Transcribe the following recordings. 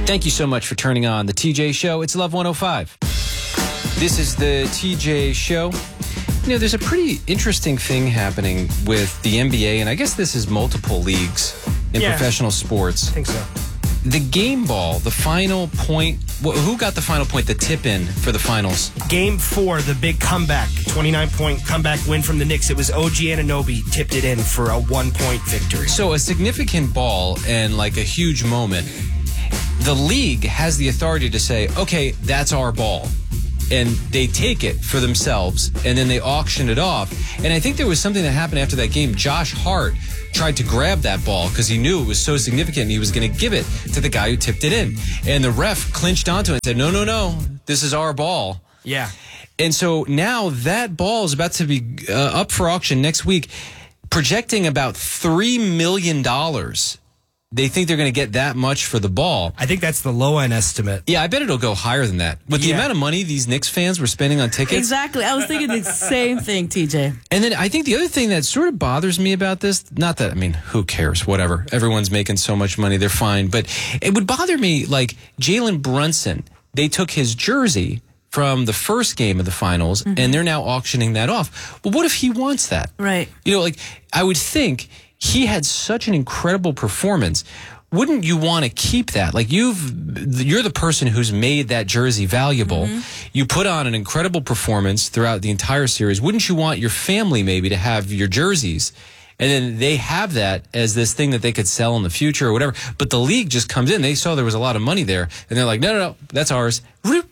Thank you so much for turning on the TJ Show. It's Love 105. This is the TJ Show. You know, there's a pretty interesting thing happening with the NBA, and I guess this is multiple leagues in professional sports. I think so. The game ball, the final point, who got the final point, the tip-in for the finals? Game 4, the big comeback, 29-point comeback win from the Knicks. It was OG Anunoby tipped it in for a 1-point victory. So a significant ball and like a huge moment. The league has the authority to say, okay, that's our ball. And they take it for themselves, and then they auction it off. And I think there was something that happened after that game. Josh Hart tried to grab that ball because he knew it was so significant and he was going to give it to the guy who tipped it in. And the ref clinched onto it and said, no, this is our ball. Yeah. And so now that ball is about to be up for auction next week, projecting about $3 million. They think they're going to get that much for the ball. I think that's the low-end estimate. Yeah, I bet it'll go higher than that. With the amount of money these Knicks fans were spending on tickets. Exactly. I was thinking the same thing, TJ. And then I think the other thing that sort of bothers me about this, not that, I mean, who cares? Whatever. Everyone's making so much money. They're fine. But it would bother me, like, Jalen Brunson. They took his jersey from the first game of the finals, and they're now auctioning that off. Well, what if he wants that? Right. You know, like, I would think he had such an incredible performance. Wouldn't you want to keep that? Like, you're the person who's made that jersey valuable. You put on an incredible performance throughout the entire series. Wouldn't you want your family maybe to have your jerseys? And then they have that as this thing that they could sell in the future or whatever. But the league just comes in. They saw there was a lot of money there. And they're like, no, that's ours.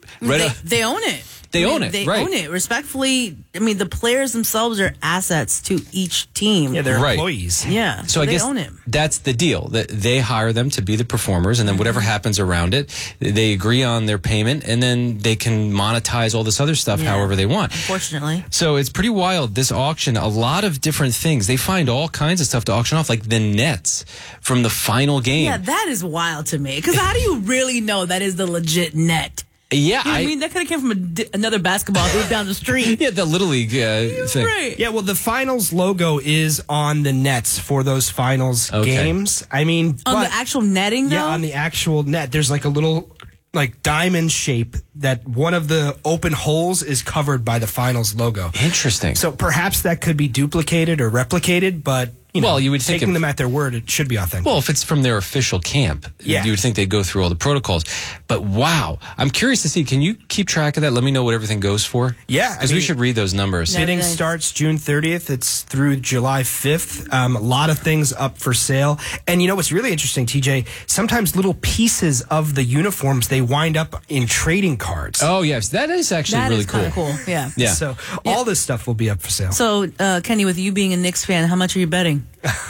They own it. They own it. They right. own it. Respectfully, I mean, the players themselves are assets to each team. Yeah, they're employees. Yeah, so I they guess own it. That's the deal. That they hire them to be the performers, and then whatever happens around it, they agree on their payment, and then they can monetize all this other stuff however they want. Unfortunately. So it's pretty wild, this auction. A lot of different things. They find all kinds of stuff to auction off, like the nets from the final game. Yeah, that is wild to me. Because how do you really know that is the legit net? Yeah, You know what I mean, that could have came from another basketball hoop down the street. Yeah, the Little League thing. Right. Yeah, well, the finals logo is on the nets for those finals games. I mean, On the actual netting, though? Yeah, on the actual net. There's like a little diamond shape that one of the open holes is covered by the finals logo. Interesting. So perhaps that could be duplicated or replicated, but you would think taking them at their word, it should be authentic. Well, if it's from their official camp, you would think they'd go through all the protocols. But wow, I'm curious to see. Can you keep track of that? Let me know what everything goes for. Yeah, because we should read those numbers. Bidding starts June 30th. It's through July 5th. A lot of things up for sale. And you know what's really interesting, TJ? Sometimes little pieces of the uniforms, they wind up in trading cards. Oh, yes. That is actually really cool. That is kind of cool, yeah. Yeah. So all this stuff will be up for sale. So, Kenny, with you being a Knicks fan, how much are you betting?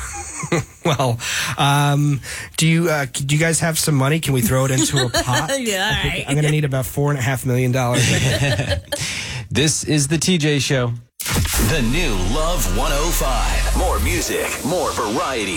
Well, do you guys have some money? Can we throw it into a pot? Yeah, all right. I'm going to need about $4.5 million. This is the TJ Show. The new Love 105. More music, more variety.